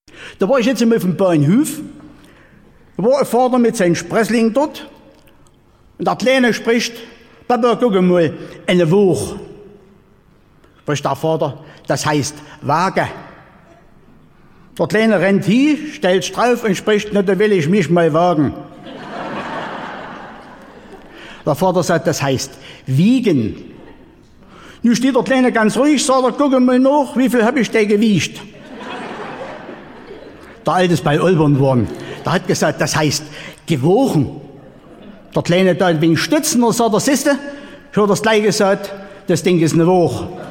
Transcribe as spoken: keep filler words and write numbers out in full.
Da war ich jetzt auf dem Bahnhof, da war ein Vater mit seinem Sprössling dort und der Kleine spricht, Papa, guck mal, eine Woche. Spricht der Vater, das heißt Waage. Der Kleine rennt hin, stellt sich drauf und spricht, na, da will ich mich mal wagen. Der Vater sagt, das heißt wiegen. Nun steht der Kleine ganz ruhig, sagt er, guck mal nach, wie viel habe ich denn gewiegt? Der Alte ist bei Olbern geworden. Der hat gesagt, das heißt gewogen. Der Kleine da ein wenig stützen, und sagt er, siehste, ich habe das gleich gesagt, das Ding ist eine Woche.